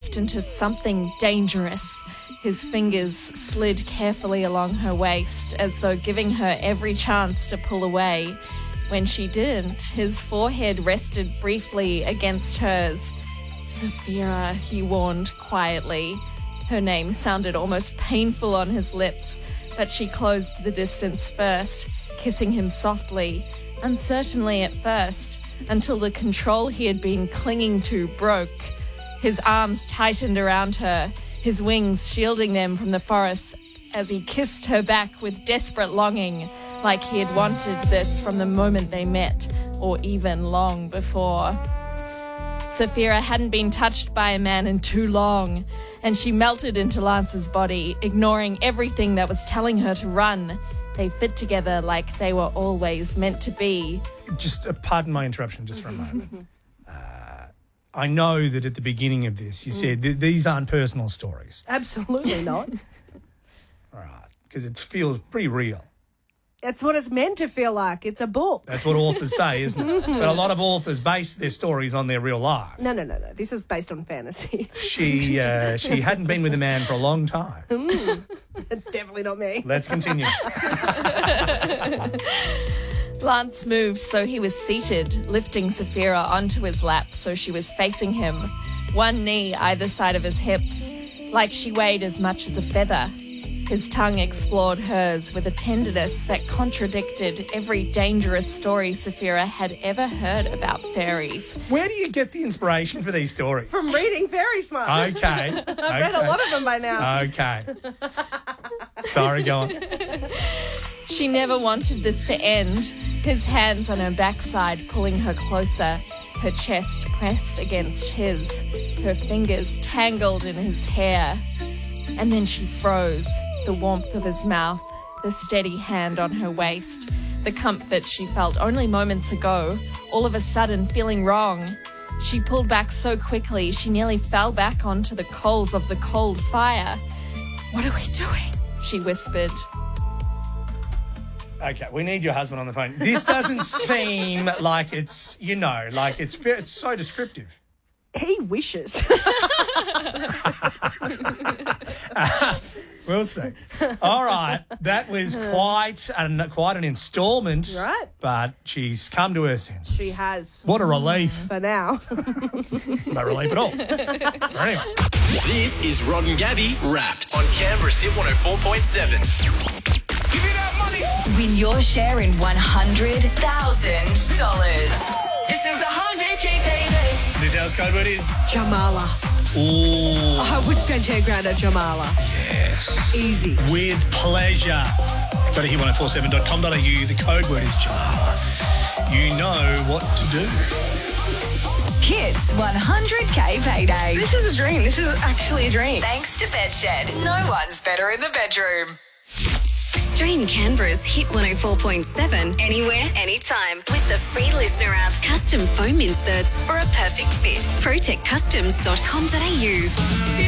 morphed into something dangerous. His fingers slid carefully along her waist, as though giving her every chance to pull away. When she didn't, his forehead rested briefly against hers. "Saphira," he warned quietly. Her name sounded almost painful on his lips, but she closed the distance first, kissing him softly, uncertainly at first, until the control he had been clinging to broke. His arms tightened around her, his wings shielding them from the forest as he kissed her back with desperate longing, like he had wanted this from the moment they met, or even long before. Saphira hadn't been touched by a man in too long, and she melted into Lance's body, ignoring everything that was telling her to run. They fit together like they were always meant to be. Just pardon my interruption just for a moment. I know that at the beginning of this you said these aren't personal stories. Absolutely not. All right, because it feels pretty real. That's what it's meant to feel like. It's a book. That's what authors say, isn't it? But a lot of authors base their stories on their real life. No. This is based on fantasy. She hadn't been with a man for a long time. Definitely not me. Let's continue. Lance moved so he was seated, lifting Saphira onto his lap so she was facing him, one knee either side of his hips, like she weighed as much as a feather. His tongue explored hers with a tenderness that contradicted every dangerous story Saphira had ever heard about fairies. Where do you get the inspiration for these stories? From reading Fairy Smart. Okay. I've read a lot of them by now. Okay. Sorry, go on. She never wanted this to end, his hands on her backside pulling her closer, her chest pressed against his, her fingers tangled in his hair. And then she froze, the warmth of his mouth, the steady hand on her waist, the comfort she felt only moments ago, all of a sudden feeling wrong. She pulled back so quickly she nearly fell back onto the coals of the cold fire. "What are we doing?" she whispered. Okay, we need your husband on the phone. This doesn't seem like it's, like it's fair. It's so descriptive. He wishes. We'll see. All right, that was quite an instalment. Right. But she's come to her senses. She has. What a relief. For now. No relief at all. Anyway. This is Rod and Gabby Wrapped on Canberra's Hit 104.7. Give me that money. Win your share in $100,000. This is the 100K payday. This house code word is Jamala. Ooh. I would spend $10,000 at Jamala. Yes. Easy. With pleasure. Go to hit1047.com.au. The code word is Jamala. You know what to do. Hits 100K payday. This is a dream. This is actually a dream. Thanks to Bedshed. No one's better in the bedroom. Stream Canberra's Hit 104.7 anywhere, anytime with the free listener app. Custom foam inserts for a perfect fit. protectcustoms.com.au.